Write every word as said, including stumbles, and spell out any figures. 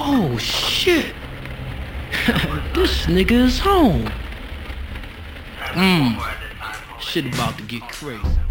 Oh shit. This nigga is home. Mmm. Shit about to get crazy.